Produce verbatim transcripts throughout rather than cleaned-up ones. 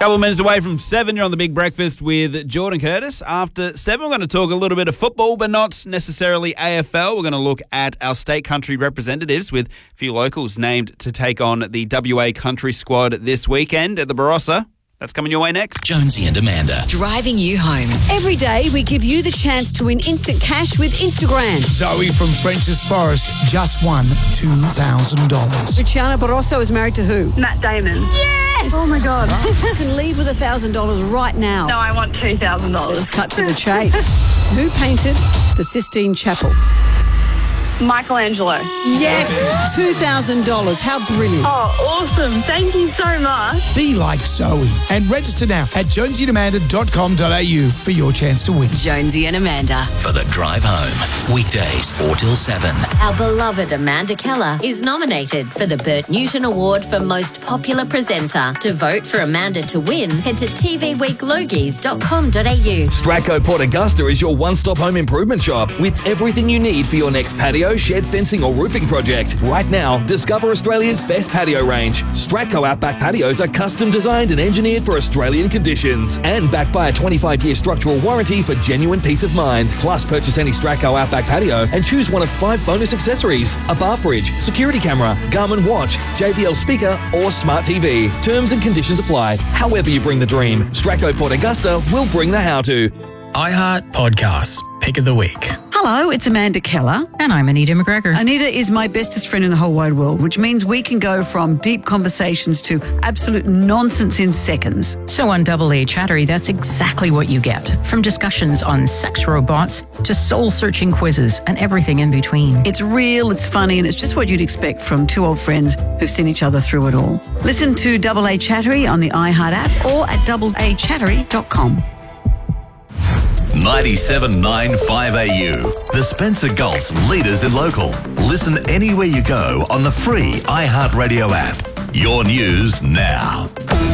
Couple of minutes away from seven, you're on The Big Breakfast with Jordan Curtis. After seven, we're going to talk a little bit of football, but not necessarily A F L. We're going to look at our state country representatives with a few locals named to take on the W A country squad this weekend at the Barossa. That's coming your way next. Jonesy and Amanda. Driving you home. Every day we give you the chance to win instant cash with Instagram. Zoe from French's Forest just won two thousand dollars. Luciana Barroso is married to who? Matt Damon. Yes! Oh my God. You can leave with one thousand dollars right now. No, I want two thousand dollars. Let's cut to the chase. Who painted the Sistine Chapel? Michelangelo. Yes, two thousand dollars. How brilliant. Oh, awesome. Thank you so much. Be like Zoe and register now at jonesy and amanda dot com dot a u for your chance to win. Jonesy and Amanda. For the drive home. Weekdays four till seven. Our beloved Amanda Keller is nominated for the Bert Newton Award for Most Popular Presenter. To vote for Amanda to win, head to t v week logies dot com dot a u. Stratco Port Augusta is your one-stop home improvement shop with everything you need for your next patio, shed, fencing or roofing project. Right now, discover Australia's best patio range. Stratco Outback patios are custom designed and engineered for Australian conditions and backed by a twenty-five year structural warranty for genuine peace of mind. Plus, purchase any Stratco Outback patio and choose one of five bonus accessories: a bar fridge, security camera, Garmin watch, J B L speaker or smart T V. Terms and conditions apply. However you bring the dream, Stratco Port Augusta will bring the how-to. iHeart Podcasts, Pick of the Week. Hello, it's Amanda Keller. And I'm Anita McGregor. Anita is my bestest friend in the whole wide world, which means we can go from deep conversations to absolute nonsense in seconds. So on Double A Chattery, that's exactly what you get. From discussions on sex robots to soul-searching quizzes and everything in between. It's real, it's funny, and it's just what you'd expect from two old friends who've seen each other through it all. Listen to Double A Chattery on the iHeart app or at double a chattery dot com. ninety-seven point nine five A U. The Spencer Gulf's leaders in local. Listen anywhere you go on the free iHeartRadio app. Your news now.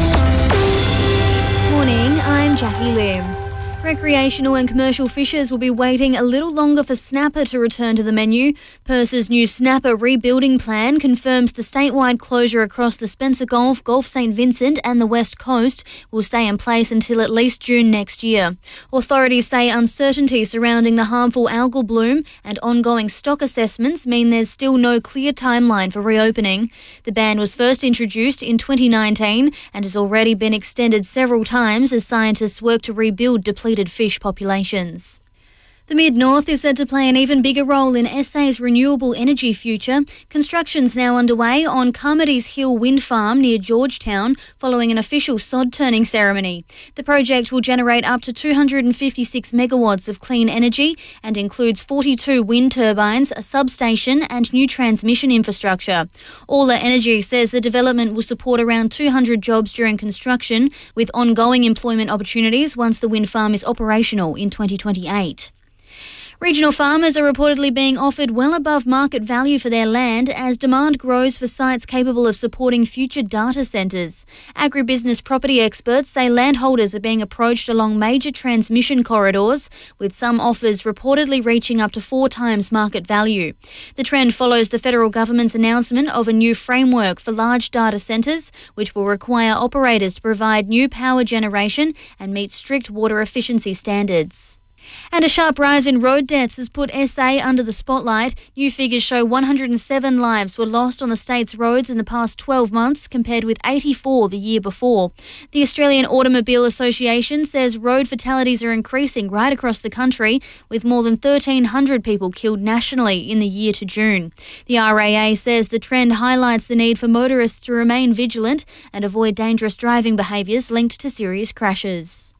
Morning, I'm Jackie Lim. Recreational and commercial fishers will be waiting a little longer for snapper to return to the menu. Purse's new snapper rebuilding plan confirms the statewide closure across the Spencer Gulf, Gulf Saint Vincent and the West Coast will stay in place until at least June next year. Authorities say uncertainty surrounding the harmful algal bloom and ongoing stock assessments mean there's still no clear timeline for reopening. The ban was first introduced in twenty nineteen and has already been extended several times as scientists work to rebuild depleted fish populations. The Mid-North is said to play an even bigger role in S A's renewable energy future. Construction's now underway on Carmody's Hill Wind Farm near Georgetown following an official sod-turning ceremony. The project will generate up to two hundred fifty-six megawatts of clean energy and includes forty-two wind turbines, a substation and new transmission infrastructure. Orla Energy says the development will support around two hundred jobs during construction, with ongoing employment opportunities once the wind farm is operational in twenty twenty-eight. Regional farmers are reportedly being offered well above market value for their land as demand grows for sites capable of supporting future data centres. Agribusiness property experts say landholders are being approached along major transmission corridors, with some offers reportedly reaching up to four times market value. The trend follows the federal government's announcement of a new framework for large data centres, which will require operators to provide new power generation and meet strict water efficiency standards. And a sharp rise in road deaths has put S A under the spotlight. New figures show one hundred seven lives were lost on the state's roads in the past twelve months, compared with eighty-four the year before. The Australian Automobile Association says road fatalities are increasing right across the country, with more than thirteen hundred people killed nationally in the year to June. The R A A says the trend highlights the need for motorists to remain vigilant and avoid dangerous driving behaviours linked to serious crashes.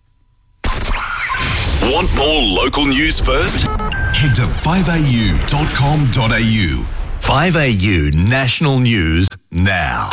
Want more local news first? Head to five a u dot com dot a u. five A U National News now.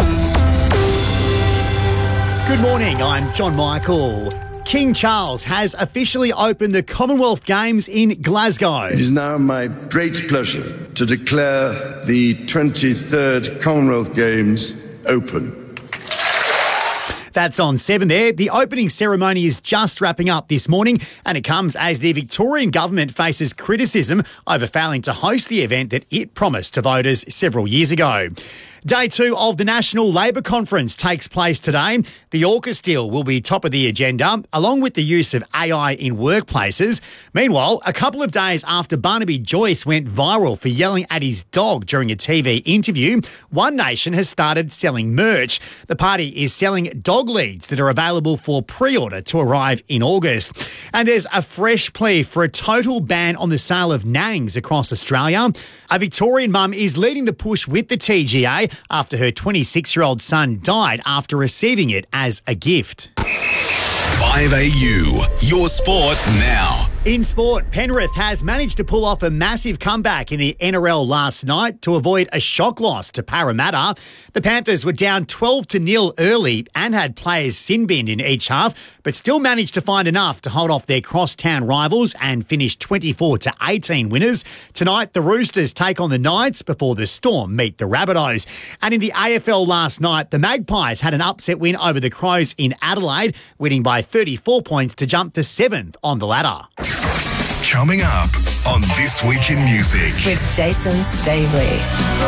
Good morning, I'm John Michael. King Charles has officially opened the Commonwealth Games in Glasgow. It is now my great pleasure to declare the twenty-third Commonwealth Games open. That's on seven there. The opening ceremony is just wrapping up this morning, and it comes as the Victorian government faces criticism over failing to host the event that it promised to voters several years ago. Day two of the National Labour Conference takes place today. The AUKUS deal will be top of the agenda, along with the use of A I in workplaces. Meanwhile, a couple of days after Barnaby Joyce went viral for yelling at his dog during a T V interview, One Nation has started selling merch. The party is selling dog leads that are available for pre-order to arrive in August. And there's a fresh plea for a total ban on the sale of nangs across Australia. A Victorian mum is leading the push with the T G A after her twenty-six-year-old son died after receiving it as a gift. five A U, your sport now. In sport, Penrith has managed to pull off a massive comeback in the N R L last night to avoid a shock loss to Parramatta. The Panthers were down twelve to nil early and had players sin-binned in each half, but still managed to find enough to hold off their crosstown rivals and finish twenty-four to eighteen winners. Tonight, the Roosters take on the Knights before the Storm meet the Rabbitohs. And in the A F L last night, the Magpies had an upset win over the Crows in Adelaide, winning by thirty-four points to jump to seventh on the ladder. Coming up on This Week in Music. With Jason Stavely.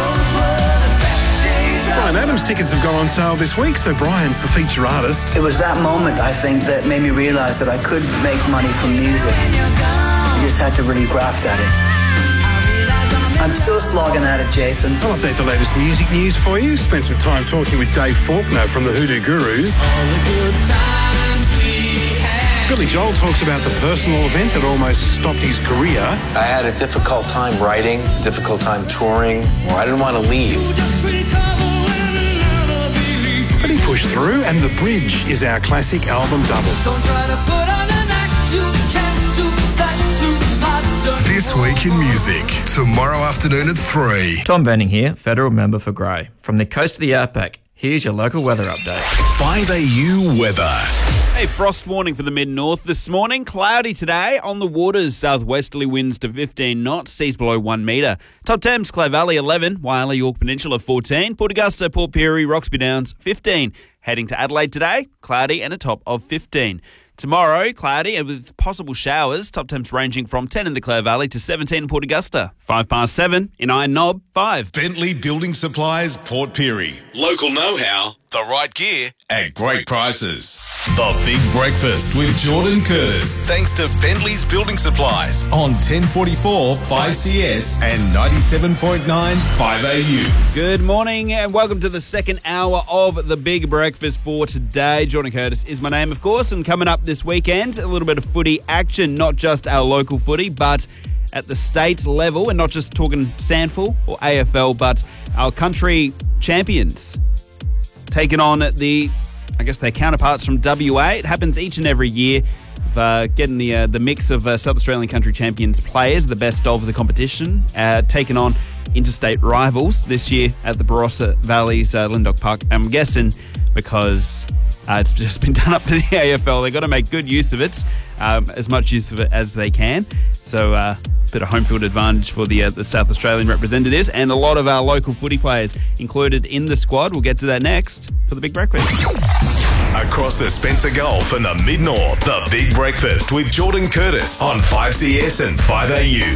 Brian Adams tickets have gone on sale this week, so Brian's the feature artist. It was that moment, I think, that made me realise that I could make money from music. I just had to really graft at it. I'm still slogging at it, Jason. I'll update the latest music news for you. Spent some time talking with Dave Faulkner from the Hoodoo Gurus. Billy Joel talks about the personal event that almost stopped his career. I had a difficult time writing, difficult time touring. I didn't want to leave. But he pushed through, and The Bridge is our classic album double. Don't try to put on an act, you can't do that too hard. This Week in Music, tomorrow afternoon at three. Tom Benning here, federal member for Grey. From the coast of the outback, here's your local weather update. five A U weather. Hey, frost warning for the mid-north this morning. Cloudy today. On the waters, southwesterly winds to fifteen knots, seas below one metre. Top Thames, Clare Valley eleven, Wyler, York Peninsula fourteen, Port Augusta, Port Pirie, Roxby Downs fifteen. Heading to Adelaide today, cloudy and a top of fifteen. Tomorrow, cloudy and with possible showers. Top temps ranging from ten in the Clare Valley to seventeen in Port Augusta. Five past seven in Iron Knob, five. Bentley Building Supplies, Port Pirie. Local know-how, the right gear at great prices. The Big Breakfast with Jordan Curtis. Thanks to Bentley's Building Supplies on ten forty-four five C S and ninety-seven point nine five A U. Good morning and welcome to the second hour of the Big Breakfast for today. Jordan Curtis is my name, of course, and coming up this weekend, a little bit of footy action, not just our local footy, but at the state level. We're not just talking SANFL or A F L, but our country champions taking on the, I guess, their counterparts from W A. It happens each and every year. Of, uh, getting the uh, the mix of uh, South Australian country champions players, the best of the competition, uh, taking on interstate rivals this year at the Barossa Valley's uh, Lindog Park. I'm guessing because uh, it's just been done up to the A F L. They've got to make good use of it, um, as much use of it as they can. So uh, a bit of home field advantage for the uh, the South Australian representatives, and a lot of our local footy players included in the squad. We'll get to that next for the Big Breakfast. Across the Spencer Gulf and the Mid-North, the Big Breakfast with Jordan Curtis on five C S and five A U.